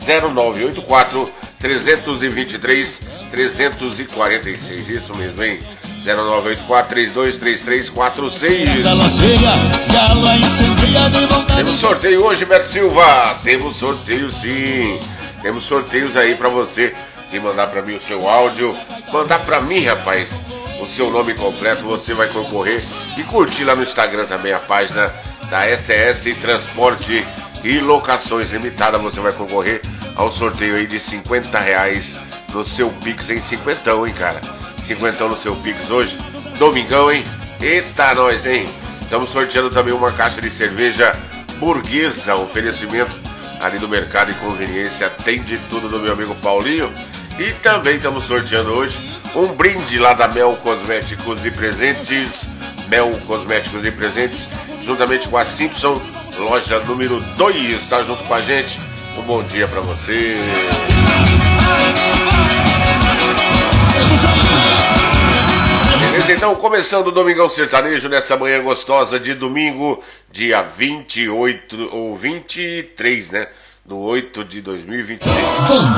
0984 323 346. Isso mesmo, hein? 0984-323346. Temos sorteio hoje, Beto Silva. Temos sorteio sim. Temos sorteios aí pra você que mandar pra mim o seu áudio. Mandar pra mim, rapaz, o seu nome completo. Você vai concorrer e curtir lá no Instagram também a página da SS Transporte e Locações Limitada. Você vai concorrer ao sorteio aí de R$50 no seu Pix, em cinquentão, hein, cara? Cinquentão no seu Pix hoje, domingão, hein? Eita, nós, hein? Estamos sorteando também uma caixa de cerveja Burguesa, oferecimento ali do Mercado e Conveniência, tem de tudo do meu amigo Paulinho. E também estamos sorteando hoje um brinde lá da Mel Cosméticos e Presentes, Mel Cosméticos e Presentes, juntamente com a Simpson, loja número 2, tá junto com a gente. Um bom dia pra você. Beleza, então, começando o Domingão Sertanejo nessa manhã gostosa de domingo, dia 28 ou 23, né? Do 8 de 2023.